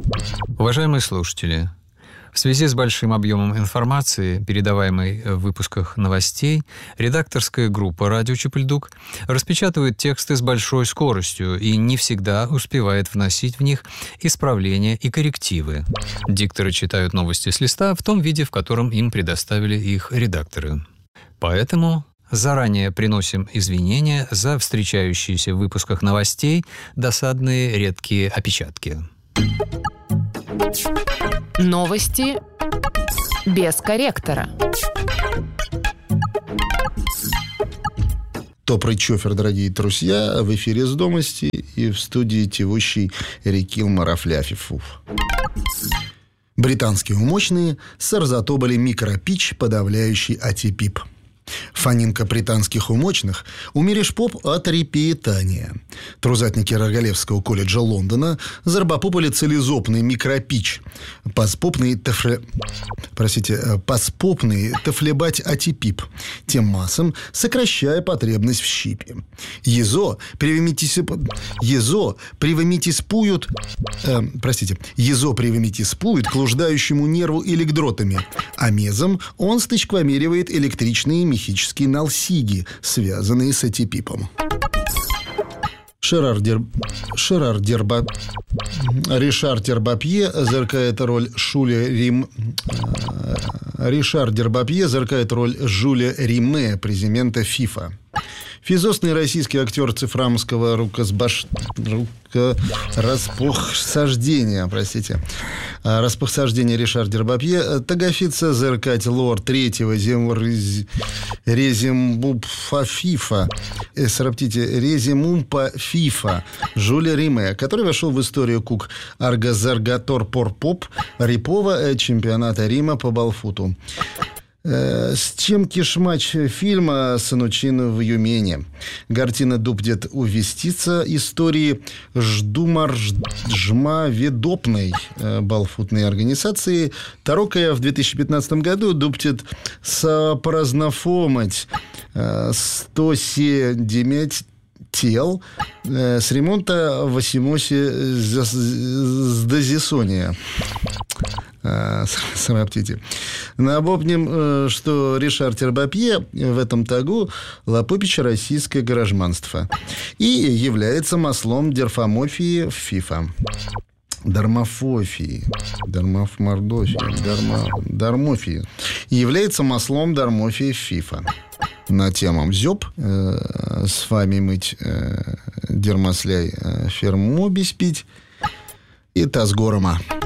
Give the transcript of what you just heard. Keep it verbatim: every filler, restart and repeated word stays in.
Уважаемые слушатели, в связи с большим объемом информации, передаваемой в выпусках новостей, редакторская группа «Радио Чапельдук» распечатывает тексты с большой скоростью и не всегда успевает вносить в них исправления и коррективы. Дикторы читают новости с листа в том виде, в котором им предоставили их редакторы. Поэтому заранее приносим извинения за встречающиеся в выпусках новостей досадные редкие опечатки. Новости без корректора. Добрый чофер, дорогие друзья, в эфире «С домости» и в студии тевущий Рекил Марафляфифуф. Британские умочные сарзатобали микропич, подавляющий атипип. Фанинка британских умочных умереш поп от репиетания. Трузатники Рогалевского колледжа Лондона зарбапопали целизопный микропич. Паспопный тефле... Простите, паспопный тефлебать атипип. Тем массом сокращая потребность в щипе. Езо привимитис... Езо привимитиспуют... Э, простите. Езо привимитиспуют к луждающему нерву электротами. А мезом он стычквомеривает электричные мехические налсиги, связанные с атипипом. Шерар Дер... Шерар Дерба... Ришар Дербапье зеркает роль Шуля Рим... Ришар Дербапье зеркает роль Жюля Риме, президента ФИФА. Физосный российский актер цифрамского рукосбаш... рукораспохсаждения, простите, распохсаждения Ришар Дербапье, Тагафица зеркать лор третьего резимбупфа ФИФА, сраптите, резимумпа ФИФА, Жюля Риме, который вошел в историю кук Аргазаргатор Порпоп Рипова чемпионата Рима по балфуту. С чем кишмач фильма «Санучин в Юмене». Гартина дубдет увеститься истории ждумар жма ведопной балфутной организации. Тарокая в две тысячи пятнадцатом году дубдет сопразнафомать сто семь тел с ремонта восемоси с дозисония. Сраптите. Напомним, что Ришар Дербапье в этом тагу лапопич российское гаражманство и является маслом дерфомофии в ФИФА. Дармофофии. Дармофмордофии. Дармо... Дармофии. И является маслом дармофии в ФИФА. На тему зёб э, с вами мыть э, дермосляй э, ферму беспить и тазгорома.